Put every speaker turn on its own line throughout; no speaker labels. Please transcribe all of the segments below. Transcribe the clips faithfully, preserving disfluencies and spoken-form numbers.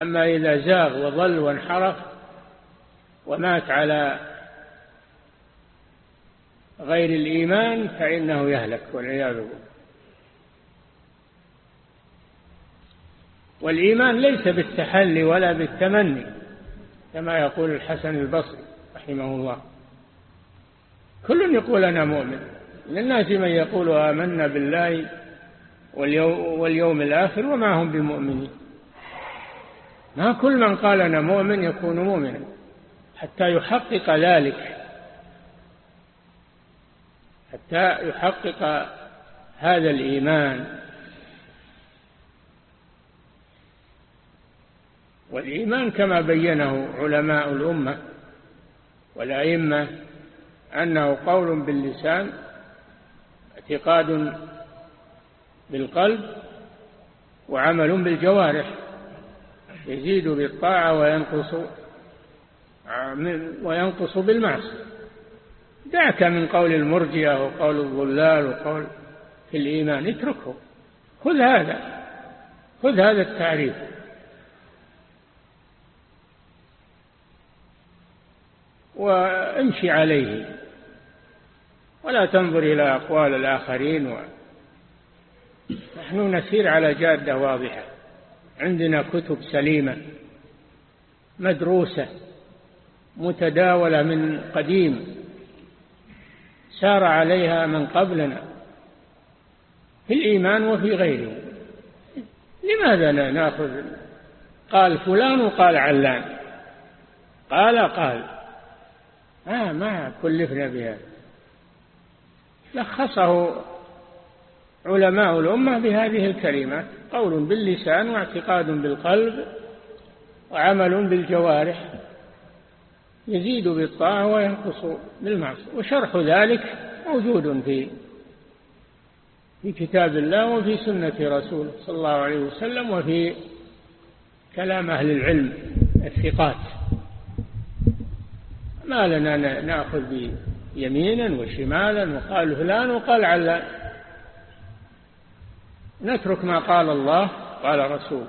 أما إذا زاغ وضل وانحرف ومات على غير الإيمان فإنه يهلك والعياذ بالله. والإيمان ليس بالتحلي ولا بالتمني كما يقول الحسن البصري رحمه الله. كل يقول أنا مؤمن، من الناس من يقول آمنا بالله واليوم الآخر وما هم بمؤمنين. ما كل من قال أنا مؤمن يكون مؤمنا حتى يحقق ذلك، حتى يحقق هذا الإيمان. والإيمان كما بينه علماء الأمة والأئمة أنه قول باللسان، اعتقاد بالقلب، وعمل بالجوارح، يزيد بالطاعة وينقص وينقص بالمعصية. دعك من قول المرجئة وقول الضلال وقول في الإيمان، اتركه، خذ هذا، خذ هذا التعريف. وامشي عليه ولا تنظر إلى أقوال الآخرين. و... نحن نسير على جادة واضحة، عندنا كتب سليمة مدروسة متداولة من قديم سار عليها من قبلنا في الإيمان وفي غيره. لماذا نأخذ قال فلان وقال علان، قال قال آه ما كلفنا بهذا. لخصه علماء الأمة بهذه الكلمات: قول باللسان، واعتقاد بالقلب، وعمل بالجوارح، يزيد بالطاعة وينقص بالمعصية. وشرح ذلك موجود في في كتاب الله وفي سنة رسوله صلى الله عليه وسلم وفي كلام أهل العلم الثقات. ما لنا نأخذ بيمينا وشمالا وقال فلان وقال علان، نترك ما قال الله قال رسول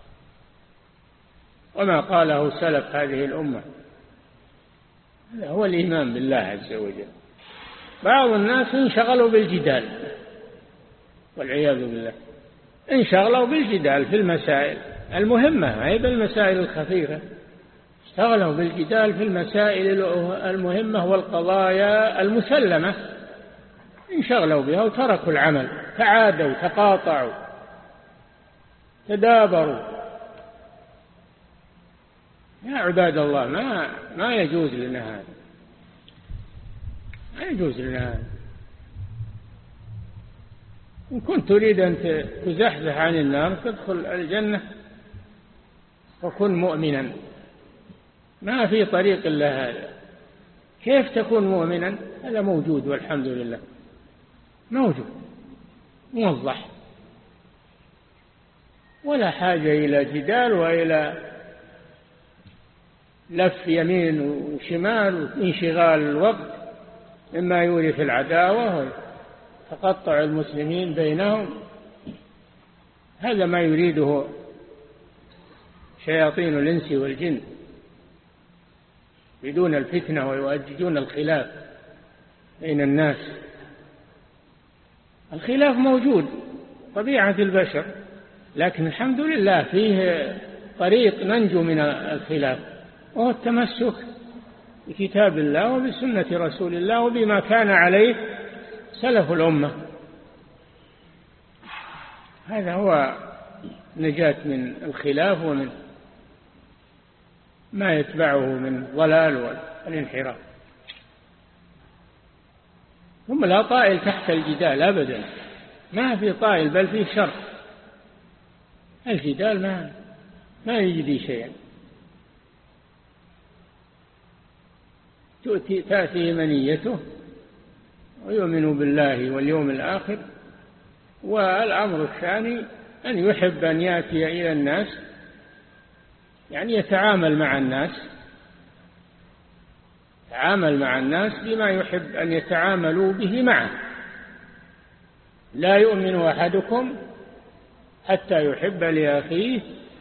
وما قاله سلف هذه الأمة. هذا هو الإيمان بالله عز وجل. بعض الناس انشغلوا بالجدال والعياذ بالله، انشغلوا بالجدال في المسائل المهمة، هي بالمسائل الخفيفة، اشتغلوا بالجدال في المسائل المهمة والقضايا المسلمة، انشغلوا بها وتركوا العمل، تعادوا، تقاطعوا، تدابروا. يا عباد الله، ما ما يجوز لنا هذا، ما يجوز لنا هذا. إن كنت تريد أن تزحزح عن النار تدخل الجنة وكن مؤمنا، ما في طريق إلا هذا. كيف تكون مؤمنا؟ هذا موجود والحمد لله، موجود موضح، ولا حاجة إلى جدال وإلى لف يمين وشمال وانشغال الوقت مما يورث العداوة وتقطع المسلمين بينهم. هذا ما يريده شياطين الإنس والجن، يريدون الفتنة ويؤججون الخلاف بين الناس. الخلاف موجود طبيعة البشر، لكن الحمد لله فيه طريق ننجو من الخلاف، وهو التمسك بكتاب الله وبسنة رسول الله وبما كان عليه سلف الأمة. هذا هو نجاة من الخلاف ومن ما يتبعه من ضلال والانحراف. هم لا طائل تحت الجدال أبدا، ما في طائل بل في شر. الجدال ما ما يجدي شيئا. تأتي تأتي منيته ويؤمن بالله واليوم الآخر، والأمر الثاني أن يحب أن يأتي إلى الناس، يعني يتعامل مع الناس، يتعامل مع الناس بما يحب أن يتعاملوا به معه. لا يؤمن أحدكم حتى يحب لأخيه